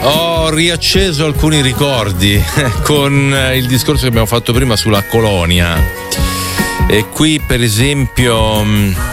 Ho riacceso alcuni ricordi con il discorso che abbiamo fatto prima sulla colonia. E qui per esempio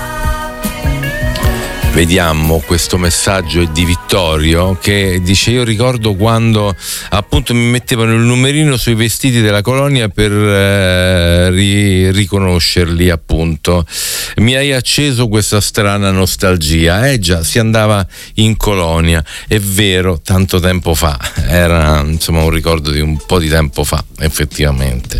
vediamo questo messaggio è di Vittorio che dice: io ricordo quando appunto mi mettevano il numerino sui vestiti della colonia per riconoscerli, appunto. Mi hai acceso questa strana nostalgia. Già, si andava in colonia, è vero, tanto tempo fa, era insomma un ricordo di un po' di tempo fa, effettivamente.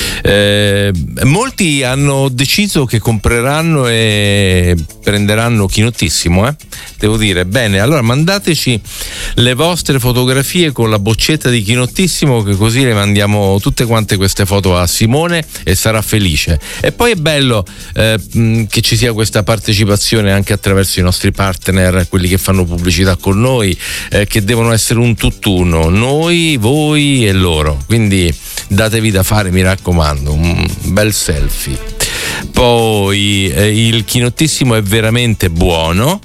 Molti hanno deciso che compreranno e prenderanno Chinottissimo, devo dire. Bene, allora mandateci le vostre fotografie con la boccetta di Chinottissimo, che così le mandiamo tutte quante queste foto a Simone e sarà felice. E poi è bello che ci sia questa partecipazione anche attraverso i nostri partner, quelli che fanno pubblicità con noi, che devono essere un tutt'uno, noi, voi e loro. Quindi datevi da fare, mi raccomando, un bel selfie. Poi il Chinottissimo è veramente buono.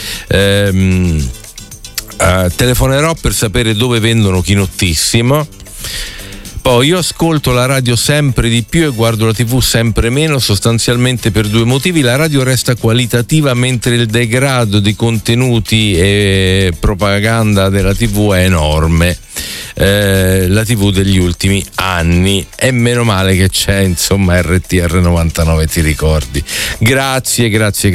Telefonerò per sapere dove vendono Chinottissimo. Poi io ascolto la radio sempre di più e guardo la TV sempre meno, sostanzialmente per due motivi. La radio resta qualitativa mentre il degrado di contenuti e propaganda della TV è enorme. La TV degli ultimi anni, e meno male che c'è insomma RTR 99, ti ricordi. Grazie.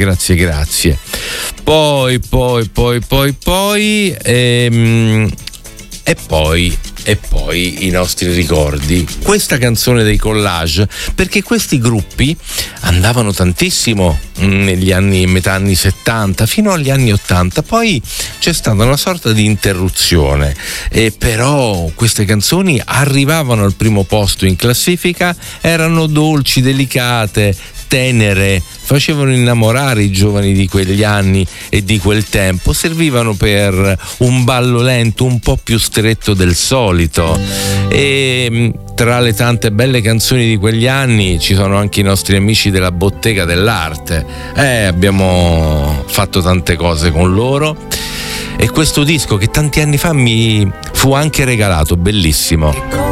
E poi i nostri ricordi, questa canzone dei Collage, perché questi gruppi andavano tantissimo negli anni, metà anni 70 fino agli anni 80, poi c'è stata una sorta di interruzione, e però queste canzoni arrivavano al primo posto in classifica, erano dolci, delicate, tenere, facevano innamorare i giovani di quegli anni e di quel tempo, servivano per un ballo lento un po' più stretto del solito. E tra le tante belle canzoni di quegli anni ci sono anche i nostri amici della Bottega dell'Arte. Abbiamo fatto tante cose con loro, e questo disco che tanti anni fa mi fu anche regalato, bellissimo.